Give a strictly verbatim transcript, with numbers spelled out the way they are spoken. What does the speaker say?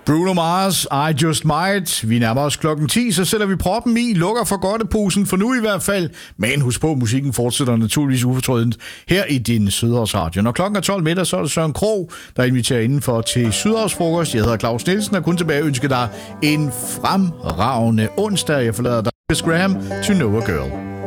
Bruno Mars, I Just Might. Vi nærmer os klokken ti, så sætter vi proppen i, lukker for godteposen, for nu i hvert fald. Men husk på, musikken fortsætter naturligvis ufortrødent her i din Sydhavsradio. Når klokken er tolv middag, så er det Søren Krog, der inviterer indenfor til Sydhavsfrokost. Jeg hedder Claus Nielsen, og kun tilbage ønsker dig en fremragende onsdag. Jeg forlader dig. Graham, To Know a Girl.